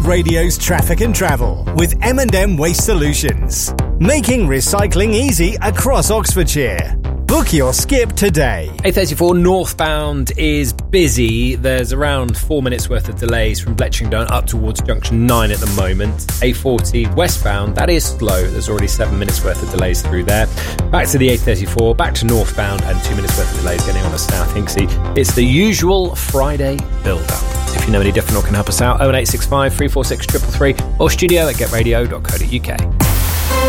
Radio's traffic and travel with M&M Waste Solutions. Making recycling easy across Oxfordshire. Book your skip today. A34 northbound is busy. There's around 4 minutes worth of delays from Bletchingdon up towards junction 9 at the moment. A40 westbound, that is slow. There's already 7 minutes worth of delays through there. Back to the A34, back to northbound, and 2 minutes worth of delays getting on to South Hinksey. It's the usual Friday build-up. If you know any different or can help us out, 01865 346 333 or studio@getradio.co.uk.